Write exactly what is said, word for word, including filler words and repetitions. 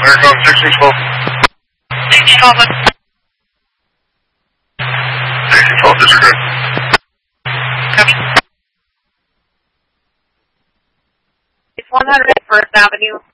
Aircom sixteen twelve. sixteen twelve. sixteen twelve, disregard. Copy. It's one hundred First Avenue.